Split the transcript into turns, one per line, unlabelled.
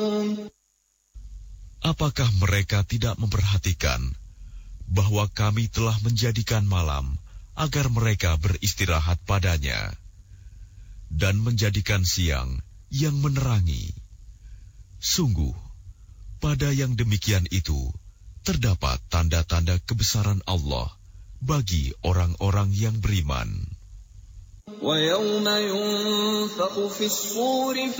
Apakah mereka tidak memperhatikan bahwa kami telah menjadikan malam agar mereka beristirahat padanya, dan menjadikan siang yang menerangi? Sungguh, pada yang demikian itu terdapat tanda-tanda kebesaran Allah bagi orang-orang yang beriman.
وَيَوْمَ يُنفَخُ فِي الصُّورِ